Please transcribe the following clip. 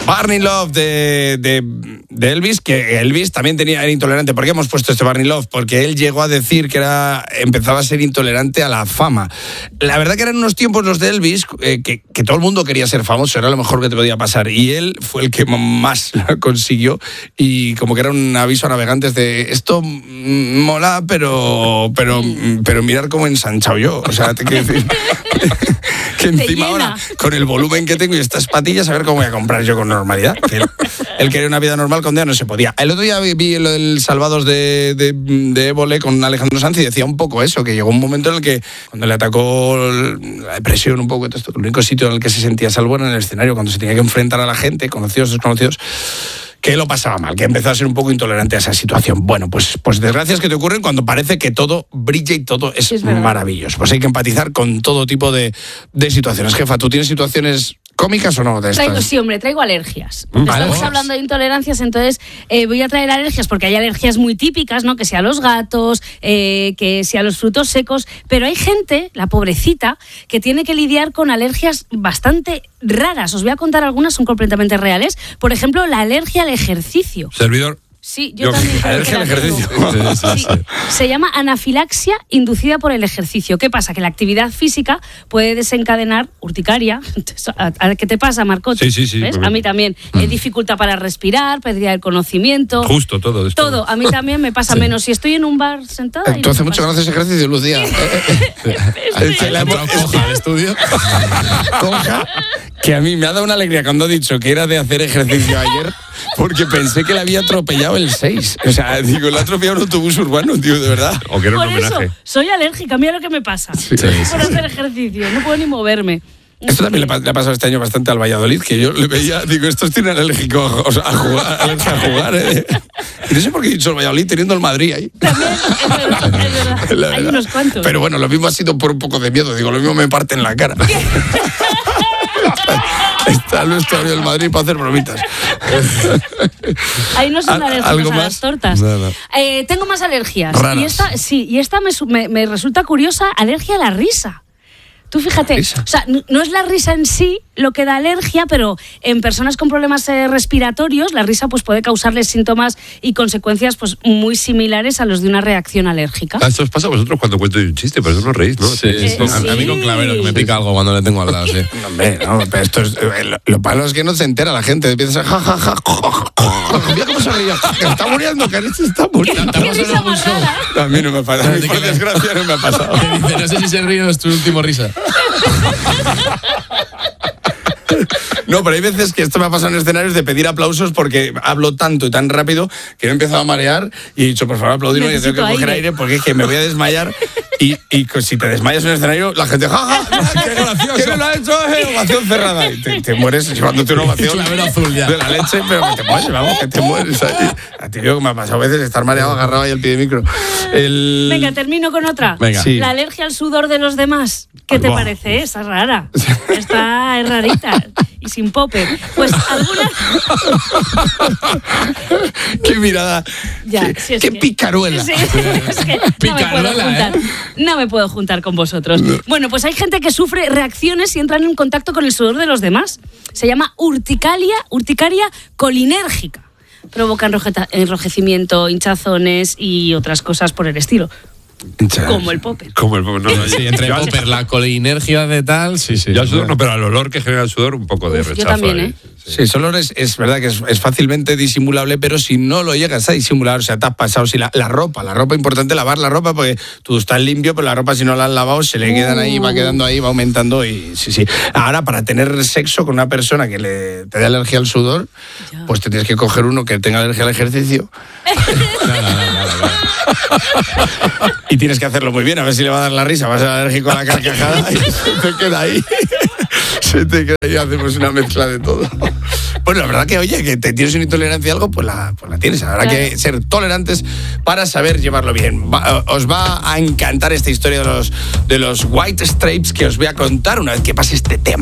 Burning Love de Elvis, que Elvis también era intolerante. ¿Por qué hemos puesto este Burning Love? Porque él llegó a decir que empezaba a ser intolerante a la fama. La verdad que eran unos tiempos los de Elvis que todo el mundo quería ser famoso, era lo mejor que te podía pasar. Y él fue el que más lo consiguió y como que era un aviso a navegantes de esto mola, pero mirar cómo he ensanchado yo. O sea, te quiero decir que encima ahora, con el volumen que tengo y estas patillas, a ver cómo voy a comprar yo con normalidad. Que él quería una vida normal, con día no se podía. El otro día vi lo del Salvados de Évole con Alejandro Sanz y decía un poco eso, que llegó un momento en el que cuando le atacó la depresión un poco, el único sitio en el que se sentía salvo era en el escenario, cuando se tenía que enfrentar a la gente, conocidos, desconocidos, que lo pasaba mal, que empezó a ser un poco intolerante a esa situación. Bueno, pues desgracias que te ocurren cuando parece que todo brilla y todo es maravilloso. Pues hay que empatizar con todo tipo de situaciones. Jefa, ¿tú tienes situaciones cómicas o no de estas? Traigo alergias. Estamos hablando de intolerancias, entonces voy a traer alergias porque hay alergias muy típicas, ¿no? Que sea a los gatos, que sea a los frutos secos, pero hay gente, la pobrecita, que tiene que lidiar con alergias bastante raras. Os voy a contar algunas, son completamente reales. Por ejemplo, la alergia al ejercicio. Servidor. Sí, yo también. Alergia al ejercicio. Sí. Se llama anafilaxia inducida por el ejercicio. ¿Qué pasa? Que la actividad física puede desencadenar urticaria. ¿Qué te pasa, Marcot? Sí. ¿Ves? A mí también. Dificultad para respirar, pérdida del conocimiento. Justo, todo esto. Todo. A mí también me pasa menos. Si estoy en un bar sentada... ¿Tú hace mucho que no haces ejercicio, Lucía? ¿Le ha entrado coja al estudio? Coja, que a mí me ha dado una alegría cuando ha dicho que era de hacer ejercicio ayer, porque pensé que le había atropellado el 6. O sea, digo, le ha atropellado un autobús urbano, tío, de verdad. O que era un homenaje. Por eso, soy alérgica, mira lo que me pasa. Por hacer ejercicio, no puedo ni moverme. Esto también le ha pasado este año bastante al Valladolid, que yo le veía, digo, estos tienen alérgico alergia a jugar, Y no sé por qué he dicho el Valladolid teniendo el Madrid ahí. También, es verdad. Hay unos cuantos. Pero bueno, lo mismo ha sido por un poco de miedo, digo, lo mismo me parte en la cara. Está nuestro del Madrid para hacer bromitas. Ahí no son alérgicos a las tortas. No. Tengo más alergias. Raras. Y esta me resulta curiosa, alergia a la risa. Tú fíjate, o sea, no es la risa en sí lo que da alergia, pero en personas con problemas respiratorios, la risa pues puede causarles síntomas y consecuencias pues muy similares a los de una reacción alérgica. Esto os pasa a vosotros cuando cuento un chiste, pero eso no reís, ¿no? Sí. A mí con Clavero, que me pica algo cuando le tengo al lado, sí. Hombre, no, pero esto es... Lo malo es que no se entera la gente, empieza a ja. Mira cómo se ríe, que está muriendo, que se está muriendo. ¿Qué risa más rara? A mí no me pasa, a mí por desgracia no me ha pasado. No sé si se ríe o es tu último risa. No, pero hay veces que esto me ha pasado en escenarios de pedir aplausos porque hablo tanto y tan rápido que me he empezado a marear y he dicho, por favor, aplaudirme, y tengo que coger aire porque es que me voy a desmayar y si te desmayas en el escenario, la gente, ¡ja! ¡Qué gracioso! ¿Quién lo ha hecho? Ovación cerrada. Y te mueres llevándote una ovación azul ya. de la leche, pero que te mueres, vamos, que te mueres ahí. A ti me ha pasado a veces estar mareado, agarrado ahí al pie de micro. Venga, termino con otra. Venga. Sí. La alergia al sudor de los demás. ¿Qué te parece? Esa es rara. Esta es rarita. Y sin popper. Pues alguna... ¡Qué mirada! ¡Qué picaruela! Sí, es que no me puedo juntar con vosotros. No. Bueno, pues hay gente que sufre reacciones y entran en contacto con el sudor de los demás. Se llama urticaria colinérgica. Provoca enrojecimiento, hinchazones y otras cosas por el estilo. Como el popper. No, sí, entre el popper, la colinergia de tal, sí. Yo al sudor no, pero al olor que genera el sudor, un poco de rechazo. Yo también, Sí, ese olor es verdad que es fácilmente disimulable, pero si no lo llegas a disimular, o sea, te has pasado, si la ropa, importante lavar la ropa, porque tú estás limpio, pero la ropa si no la has lavado, se le quedan ahí, va quedando ahí, va aumentando y sí. Ahora, para tener sexo con una persona que te dé alergia al sudor, pues te tienes que coger uno que tenga alergia al ejercicio. No. Y tienes que hacerlo muy bien, a ver si le va a dar la risa, va a ser alérgico a la carcajada y se te queda ahí. Se te queda ahí, hacemos una mezcla de todo. Bueno, la verdad que, oye, que te tienes una intolerancia a algo, pues la tienes. Habrá que ser tolerantes para saber llevarlo bien. Os va a encantar esta historia de los White Stripes que os voy a contar una vez que pase este tema.